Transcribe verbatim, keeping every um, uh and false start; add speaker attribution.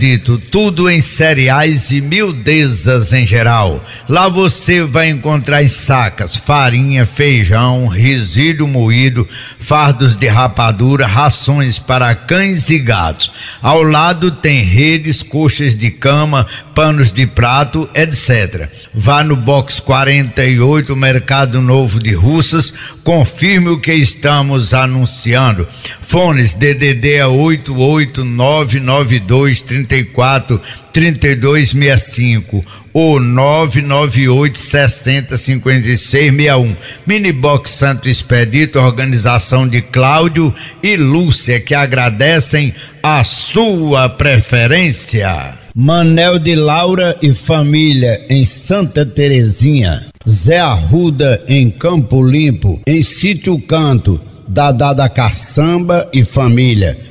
Speaker 1: Dito tudo em cereais e miudezas em geral. Lá você vai encontrar sacas, farinha, feijão, resíduo moído, fardos de rapadura, rações para cães e gatos. Ao lado tem redes, coxas de cama, panos de prato, etcétera. Vá no box quarenta e oito, Mercado Novo de Russas, confirme o que estamos anunciando. Fones D D D oito oito nove nove dois três quatro, trinta e dois sessenta e cinco ou nove nove oito sessenta, cinquenta e seis sessenta e um. Minibox Santo Expedito, organização de Cláudio e Lúcia, que agradecem a sua preferência. Manel de Laura e família em Santa Terezinha, Zé Arruda em Campo Limpo, em Sítio Canto, Dadá da Caçamba e família,